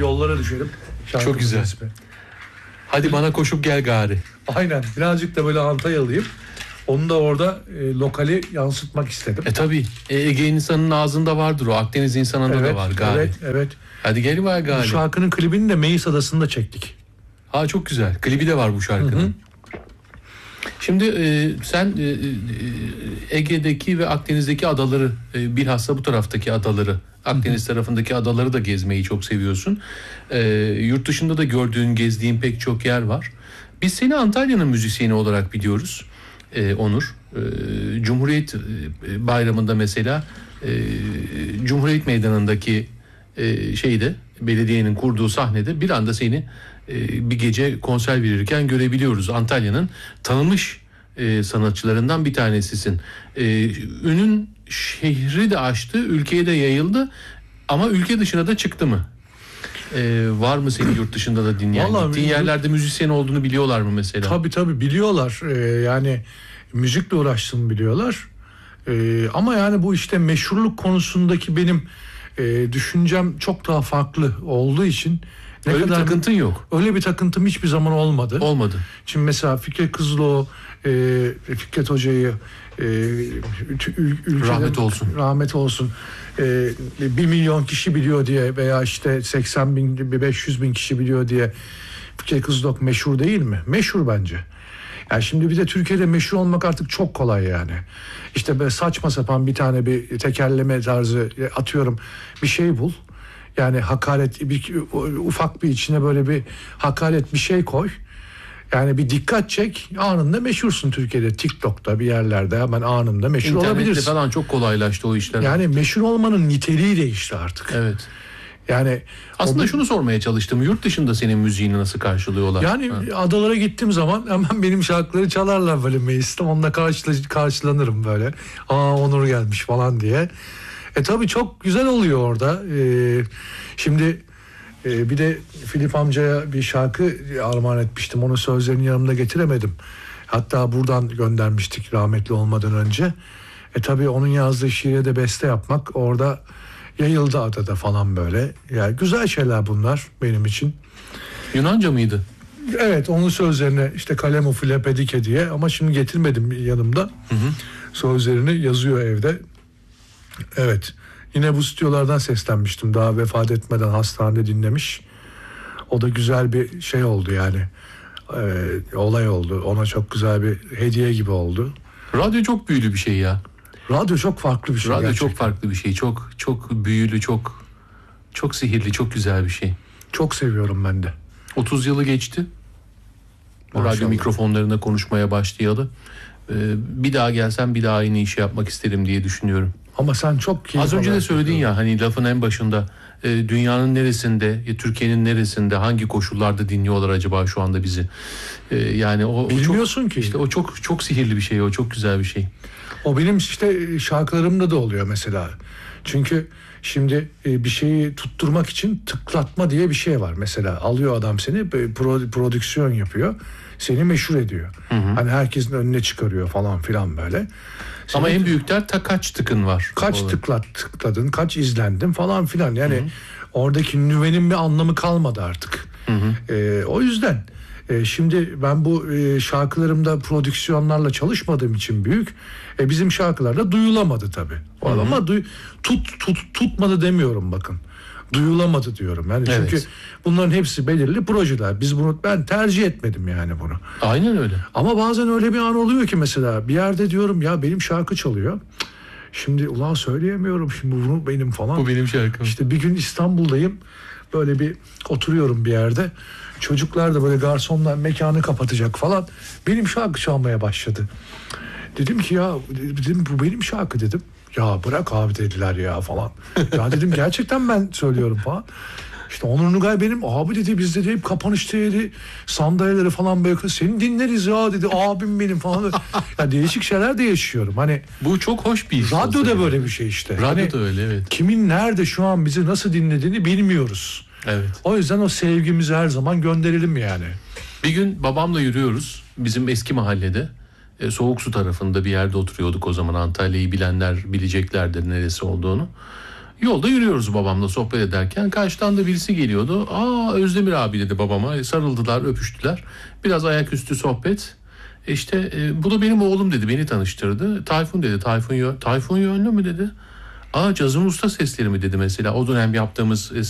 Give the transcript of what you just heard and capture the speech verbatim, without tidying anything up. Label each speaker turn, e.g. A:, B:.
A: yollara düşelim.
B: Çok güzel. Ismi. Hadi bana koşup gel gari.
A: Aynen. Birazcık da böyle Antalyalıyım. Onu da orada e, lokali yansıtmak istedim.
B: E tabii. E, Ege insanının ağzında vardır o. Akdeniz insanında
A: evet,
B: da var gari.
A: Evet, evet.
B: Hadi gel var gari.
A: Bu şarkının klibini de Meis Adası'nda çektik.
B: Ha çok güzel. Klibi de var bu şarkının. Hı hı. Şimdi e, sen e, Ege'deki ve Akdeniz'deki adaları, e, bilhassa bu taraftaki adaları, Akdeniz hı hı. tarafındaki adaları da gezmeyi çok seviyorsun. E, yurt dışında da gördüğün, gezdiğin pek çok yer var. Biz seni Antalya'nın müzisyeni olarak biliyoruz, e, Onur. E, Cumhuriyet Bayramı'nda mesela e, Cumhuriyet Meydanı'ndaki e, şeyde, belediyenin kurduğu sahnede bir anda seni e, bir gece konser verirken görebiliyoruz. Antalya'nın tanınmış e, sanatçılarından bir tanesisin. E, ünün şehri de aştı, ülkeye de yayıldı ama ülke dışına da çıktı mı? Ee, var mı senin yurt dışında da dinleyen? Vallahi gittiğin yerlerde müzisyen olduğunu biliyorlar mı mesela?
A: Tabii tabii biliyorlar. Ee, yani müzikle uğraştığımı biliyorlar. Ee, ama yani bu işte meşhurluk konusundaki benim e, düşüncem çok daha farklı olduğu için
B: ne öyle kadar bir takıntın yok.
A: Öyle bir takıntım hiçbir zaman olmadı.
B: Olmadı.
A: Şimdi mesela Fikret Kızıloğlu, e, Fikret Hoca'yı e, ülkeden,
B: rahmet olsun.
A: Rahmet olsun. E, bir milyon kişi biliyor diye veya işte seksen bin, beş yüz bin kişi biliyor diye Fikret Kızılok meşhur değil mi? Meşhur bence. Yani şimdi bir de Türkiye'de meşhur olmak artık çok kolay yani. İşte böyle saçma sapan bir tane bir tekerleme tarzı atıyorum bir şey bul. Yani hakaret, bir, ufak bir içine böyle bir hakaret bir şey koy. Yani bir dikkat çek, anında meşhursun Türkiye'de. TikTok'ta bir yerlerde hemen anında meşhur
B: İnternette
A: olabilirsin.
B: İnternette falan çok kolaylaştı o işler.
A: Yani meşhur olmanın niteliği değişti artık.
B: Evet.
A: Yani
B: aslında o, şunu sormaya çalıştım. Yurt dışında senin müziğini nasıl karşılıyorlar?
A: Yani ha. adalara gittiğim zaman hemen benim şarkıları çalarlar böyle Meis'te. Onunla karşıla, karşılanırım böyle. Aa Onur gelmiş falan diye. E tabii çok güzel oluyor orada. Ee, şimdi e, bir de Filip amcaya bir şarkı armağan etmiştim. Onun sözlerini yanımda getiremedim. Hatta buradan göndermiştik rahmetli olmadan önce. E tabii onun yazdığı şiire de beste yapmak orada yayıldı adada falan böyle. Yani güzel şeyler bunlar benim için.
B: Yunanca mıydı?
A: Evet, onun sözlerine işte kalem uflepedike diye ama şimdi getirmedim yanımda. Hı hı. Sözlerini yazıyor evde. Evet. Yine bu stüdyolardan seslenmiştim. Daha vefat etmeden hastanede dinlemiş. O da güzel bir şey oldu yani. Ee, olay oldu. Ona çok güzel bir hediye gibi oldu.
B: Radyo çok büyülü bir şey ya.
A: Radyo çok farklı bir şey.
B: Radyo
A: gerçekten.
B: çok farklı bir şey. Çok çok büyülü, çok çok sihirli, çok güzel bir şey.
A: Çok seviyorum ben de.
B: otuz yılı geçti. Maşallah. Radyo mikrofonlarında konuşmaya başlayalı. Ee, bir daha gelsem bir daha aynı işi yapmak isterim diye düşünüyorum.
A: Ama sen çok keyif
B: az önce de söyledin ya hani lafın en başında e, dünyanın neresinde, e, Türkiye'nin neresinde, hangi koşullarda dinliyorlar acaba şu anda bizi? E, yani o
A: bilmiyorsun
B: o çok,
A: ki.
B: İşte o çok çok sihirli bir şey, o çok güzel bir şey.
A: O benim işte şarkılarımda da oluyor mesela. Çünkü şimdi bir şeyi tutturmak için tıklatma diye bir şey var. Mesela alıyor adam seni, prodüksiyon yapıyor. Seni meşhur ediyor. Hı hı. Hani herkesin önüne çıkarıyor falan filan böyle. Seni
B: ama en büyük dert ta kaç tıkın var.
A: Kaç tıklat, tıkladın, kaç izlendin falan filan. Yani hı hı. oradaki nüvenin bir anlamı kalmadı artık. Hı hı. Ee, o yüzden e, şimdi ben bu e, şarkılarımda prodüksiyonlarla çalışmadığım için büyük. E, bizim şarkılarda duyulamadı tabii. O hı hı. Ama duy, tut, tut, tutmadı demiyorum bakın. Duyulamadı diyorum. Yani çünkü evet. bunların hepsi belirli projeler. Biz bunu ben tercih etmedim yani bunu.
B: Aynen öyle.
A: Ama bazen öyle bir an oluyor ki mesela bir yerde diyorum ya benim şarkı çalıyor. Şimdi ulan söyleyemiyorum şimdi bunu benim falan.
B: Bu benim şarkım.
A: İşte bir gün İstanbul'dayım. Böyle bir oturuyorum bir yerde. Çocuklar da böyle garsonlar mekanı kapatacak falan. Benim şarkı çalmaya başladı. Dedim ki ya dedim bu benim şarkı dedim. Ya bırak abi dediler ya falan. Ya dedim gerçekten ben söylüyorum falan. İşte Onur Nugay benim abi dedi, biz dedi hep kapanışta yeri sandalyeleri falan böyle seni dinleriz ya dedi, abim benim falan. Ya değişik şeyler de yaşıyorum. Hani
B: bu çok hoş bir iş.
A: Radyo da böyle bir şey işte.
B: Radyo
A: hani
B: da öyle, evet.
A: Kimin nerede şu an bizi nasıl dinlediğini bilmiyoruz.
B: Evet.
A: O yüzden o sevgimizi her zaman gönderelim yani.
B: Bir gün babamla yürüyoruz bizim eski mahallede. E, Soğuksu tarafında bir yerde oturuyorduk o zaman. Antalya'yı bilenler bileceklerdir neresi olduğunu. Yolda yürüyoruz babamla sohbet ederken. Karşıdan da birisi geliyordu. Aa Özdemir abi dedi babama. Sarıldılar, öpüştüler. Biraz ayaküstü sohbet. İşte e, bu da benim oğlum dedi. Beni tanıştırdı. Tayfun dedi. Tayfun Yön Tayfun Yönlü mü dedi. Aa Cazım Usta sesleri mi dedi mesela. O dönem yaptığımız